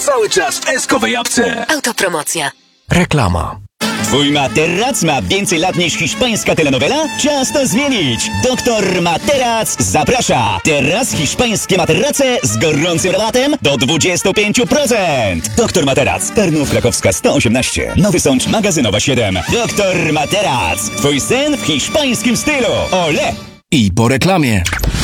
Cały czas w Eskowej apce. Autopromocja. Reklama. Twój materac ma więcej lat niż hiszpańska telenowela? Czas to zmienić! Doktor Materac zaprasza! Teraz hiszpańskie materace z gorącym rabatem do 25%! Doktor Materac, Tarnów Krakowska 118, Nowy Sącz Magazynowa 7. Doktor Materac, twój sen w hiszpańskim stylu! Ole! I po reklamie.